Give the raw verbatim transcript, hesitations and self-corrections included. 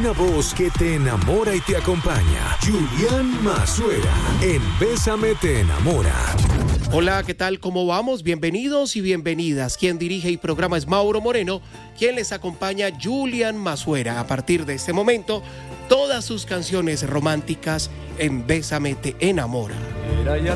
Una voz que te enamora y te acompaña. Julián Mazuera, en Bésame te enamora. Hola, ¿qué tal? ¿Cómo vamos? Bienvenidos y bienvenidas. Quien dirige el programa es Mauro Moreno, quien les acompaña Julián Mazuera. A partir de este momento, todas sus canciones románticas en Bésame te enamora. Era ya